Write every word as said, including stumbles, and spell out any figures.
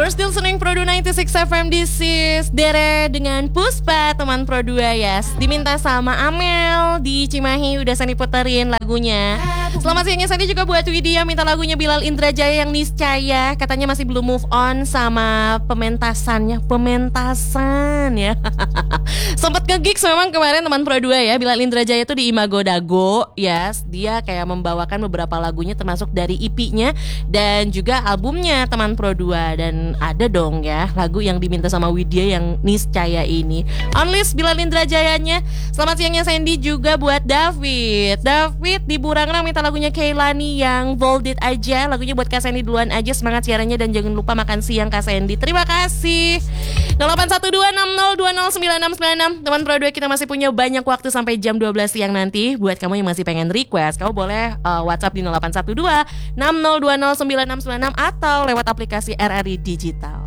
You're still listening Pro dua sembilan enam F M. This is Dere dengan Puspa, teman Pro dua ya. Diminta sama Amel di Cimahi, udah Sandy puterin lagunya. Selamat siangnya Sandy juga buat Widya, minta lagunya Bilal Indrajaya yang niscaya. Katanya masih belum move on sama pementasannya. Pementasan ya. Sempet nge-gigs memang kemarin teman Pro dua ya. Bilal Indrajaya tuh di Imago Dago ya. Yes, dia kayak membawakan beberapa lagunya termasuk dari E P-nya dan juga albumnya teman Pro dua. Dan ada dong ya lagu yang diminta sama Widya yang niscaya ini. Onlist Bilal Indrajayanya. Selamat siangnya Sandy juga buat David. David di Burangrang minta lagunya Keilani yang Bold It aja. Lagunya buat Kak Sandy duluan aja. Semangat siarannya dan jangan lupa makan siang Kak Sandy. Terima kasih. nol delapan satu dua enam nol dua nol sembilan enam sembilan enam. Teman Pro dua, kita masih punya banyak waktu sampai jam dua belas siang nanti. Buat kamu yang masih pengen request, kamu boleh uh, WhatsApp di nol delapan satu dua enam nol dua nol sembilan enam sembilan enam atau lewat aplikasi R R I Digital.